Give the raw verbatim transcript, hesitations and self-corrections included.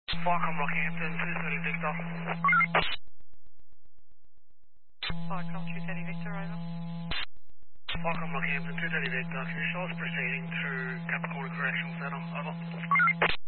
Falcon Rockhampton, two thirty Victor. Falcon two thirty Victor, over. Falcon Rockhampton, two thirty Victor. Can you show us proceeding to Capricorn Correctional Centre? Over.